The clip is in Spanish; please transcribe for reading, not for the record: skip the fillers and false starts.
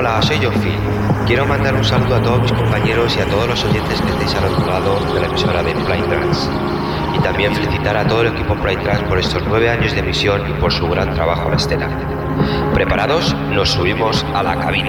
Hola, soy John Phil. Quiero mandar un saludo a todos mis compañeros y a todos los oyentes que estéis al otro lado de la emisora de Flight Trans. Y también felicitar a todo el equipo Flight Trans por estos 9 años de emisión y por su gran trabajo a la estela. ¿Preparados? Nos subimos a la cabina.